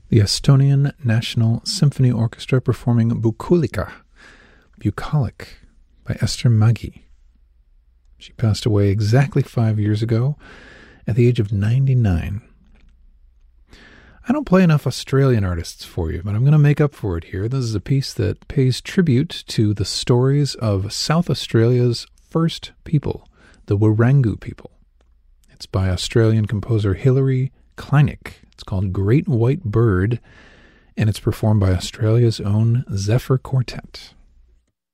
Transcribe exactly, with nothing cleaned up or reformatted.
The Estonian National Symphony Orchestra performing Bukulika, Bucolic, by Esther Maggi. She passed away exactly five years ago at the age of ninety-nine. I don't play enough Australian artists for you, but I'm going to make up for it here. This is a piece that pays tribute to the stories of South Australia's first people, the Wirangu people. It's by Australian composer Hilary Kleinig. It's called Great White Bird, and it's performed by Australia's own Zephyr Quartet.